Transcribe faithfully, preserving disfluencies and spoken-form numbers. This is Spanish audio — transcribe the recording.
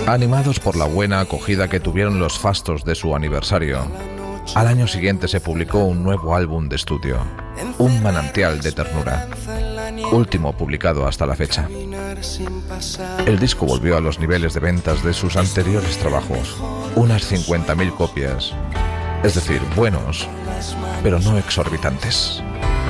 Animados por la buena acogida que tuvieron los fastos de su aniversario, al año siguiente se publicó un nuevo álbum de estudio, Un manantial de ternura, último publicado hasta la fecha. El disco volvió a los niveles de ventas de sus anteriores trabajos, unas cincuenta mil copias, es decir, buenos, pero no exorbitantes.